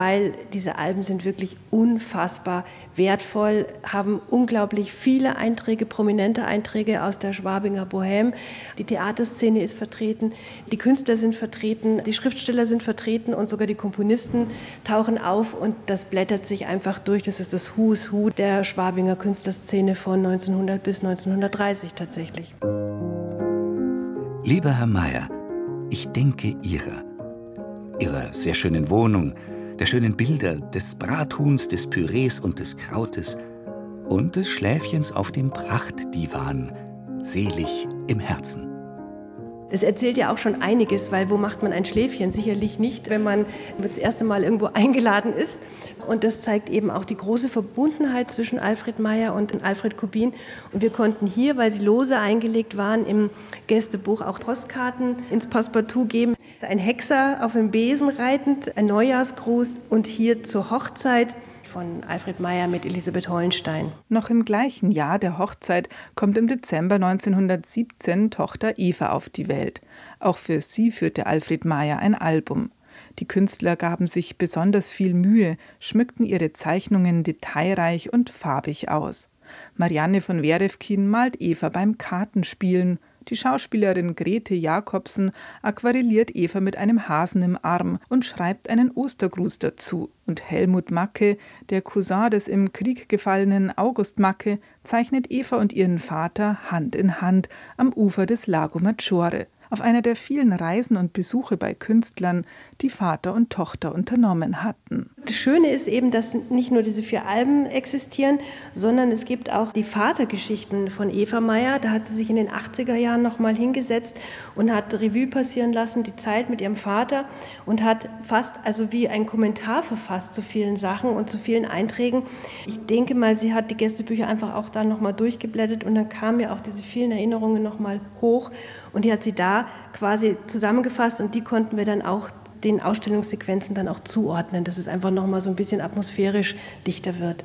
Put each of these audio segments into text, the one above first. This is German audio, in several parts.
weil diese Alben sind wirklich unfassbar wertvoll, haben unglaublich viele Einträge, prominente Einträge aus der Schwabinger Bohème. Die Theaterszene ist vertreten, die Künstler sind vertreten, die Schriftsteller sind vertreten und sogar die Komponisten tauchen auf und das blättert sich einfach durch. Das ist das Who's Who der Schwabinger Künstlerszene von 1900 bis 1930 tatsächlich. Lieber Herr Mayer, ich denke Ihrer sehr schönen Wohnung, der schönen Bilder, des Brathuhns, des Pürees und des Krautes und des Schläfchens auf dem Prachtdivan, selig im Herzen. Das erzählt ja auch schon einiges, weil wo macht man ein Schläfchen? Sicherlich nicht, wenn man das erste Mal irgendwo eingeladen ist. Und das zeigt eben auch die große Verbundenheit zwischen Alfred Mayer und Alfred Kubin. Und wir konnten hier, weil sie lose eingelegt waren, im Gästebuch auch Postkarten ins Passepartout geben. Ein Hexer auf dem Besen reitend, ein Neujahrsgruß und hier zur Hochzeit von Alfred Mayer mit Elisabeth Hollenstein. Noch im gleichen Jahr der Hochzeit kommt im Dezember 1917 Tochter Eva auf die Welt. Auch für sie führte Alfred Mayer ein Album. Die Künstler gaben sich besonders viel Mühe, schmückten ihre Zeichnungen detailreich und farbig aus. Marianne von Werefkin malt Eva beim Kartenspielen. Die Schauspielerin Grete Jacobsen aquarelliert Eva mit einem Hasen im Arm und schreibt einen Ostergruß dazu. Und Helmut Macke, der Cousin des im Krieg gefallenen August Macke, zeichnet Eva und ihren Vater Hand in Hand am Ufer des Lago Maggiore. Auf einer der vielen Reisen und Besuche bei Künstlern, die Vater und Tochter unternommen hatten. Das Schöne ist eben, dass nicht nur diese 4 Alben existieren, sondern es gibt auch die Vatergeschichten von Eva Mayer. Da hat sie sich in den 80er Jahren noch mal hingesetzt und hat Revue passieren lassen, die Zeit mit ihrem Vater und hat fast also wie ein Kommentar verfasst zu vielen Sachen und zu vielen Einträgen. Ich denke mal, sie hat die Gästebücher einfach auch da noch mal durchgeblättert und dann kamen ja auch diese vielen Erinnerungen noch mal hoch und die hat sie da quasi zusammengefasst und die konnten wir dann auch den Ausstellungssequenzen dann auch zuordnen, dass es einfach noch mal so ein bisschen atmosphärisch dichter wird.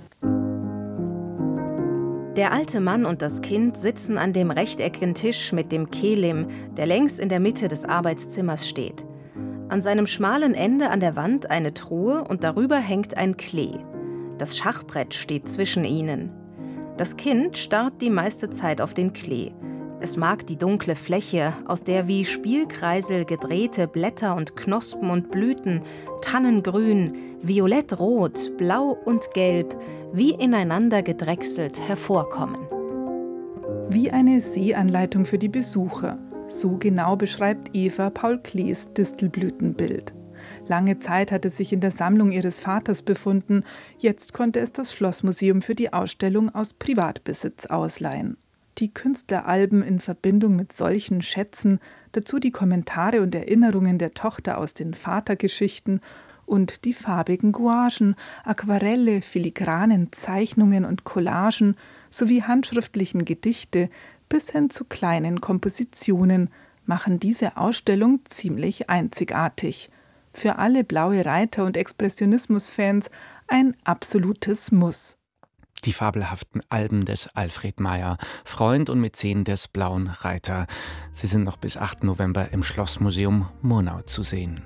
Der alte Mann und das Kind sitzen an dem rechteckigen Tisch mit dem Kelim, der längs in der Mitte des Arbeitszimmers steht. An seinem schmalen Ende an der Wand eine Truhe und darüber hängt ein Klee. Das Schachbrett steht zwischen ihnen. Das Kind starrt die meiste Zeit auf den Klee. Es mag die dunkle Fläche, aus der wie Spielkreisel gedrehte Blätter und Knospen und Blüten, Tannengrün, violettrot, blau und gelb, wie ineinander gedrechselt hervorkommen. Wie eine Sehanleitung für die Besucher. So genau beschreibt Eva Paul Klees Distelblütenbild. Lange Zeit hat es sich in der Sammlung ihres Vaters befunden, jetzt konnte es das Schlossmuseum für die Ausstellung aus Privatbesitz ausleihen. Die Künstleralben in Verbindung mit solchen Schätzen, dazu die Kommentare und Erinnerungen der Tochter aus den Vatergeschichten und die farbigen Gouachen, Aquarelle, filigranen Zeichnungen und Collagen sowie handschriftlichen Gedichte bis hin zu kleinen Kompositionen machen diese Ausstellung ziemlich einzigartig. Für alle Blaue Reiter- und Expressionismus-Fans ein absolutes Muss. Die fabelhaften Alben des Alfred Mayer, Freund und Mäzen des Blauen Reiter. Sie sind noch bis 8. November im Schlossmuseum Murnau zu sehen.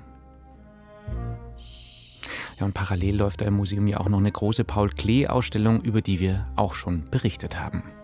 Ja, und parallel läuft da im Museum ja auch noch eine große Paul Klee-Ausstellung, über die wir auch schon berichtet haben.